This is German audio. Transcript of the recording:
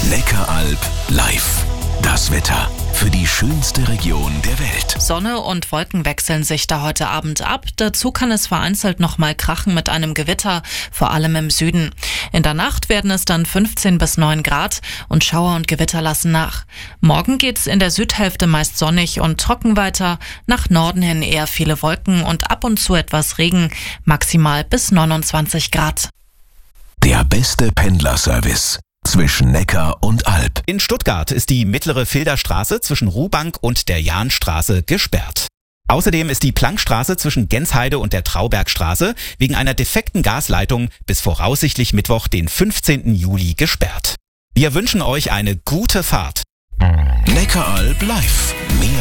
Neckaralb live. Das Wetter für die schönste Region der Welt. Sonne und Wolken wechseln sich da heute Abend ab. Dazu kann es vereinzelt noch mal krachen mit einem Gewitter, vor allem im Süden. In der Nacht werden es dann 15 bis 9 Grad und Schauer und Gewitter lassen nach. Morgen geht's in der Südhälfte meist sonnig und trocken weiter. Nach Norden hin eher viele Wolken und ab und zu etwas Regen, maximal bis 29 Grad. Der beste Pendlerservice zwischen Neckar und Alb. In Stuttgart ist die mittlere Filderstraße zwischen Ruhbank und der Jahnstraße gesperrt. Außerdem ist die Plankstraße zwischen Gensheide und der Traubergstraße wegen einer defekten Gasleitung bis voraussichtlich Mittwoch, den 15. Juli gesperrt. Wir wünschen euch eine gute Fahrt. Neckaralb live. Mehr